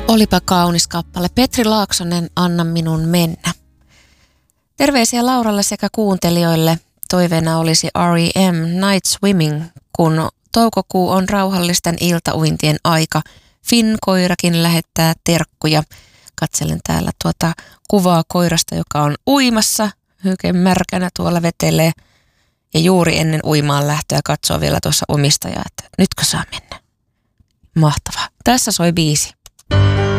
Olipa kaunis kappale. Petri Laaksonen, Anna minun mennä. Terveisiä Lauralle sekä kuuntelijoille. Toiveena olisi R.E.M. Night Swimming, kun toukokuu on rauhallisten iltauintien aika. Finn-koirakin lähettää terkkuja. Katselen täällä kuvaa koirasta, joka on uimassa. Hyken märkänä tuolla vetelee. Ja juuri ennen uimaan lähtöä katsoo vielä tuossa omistajaa, että nytkö saa mennä. Mahtavaa. Tässä soi biisi.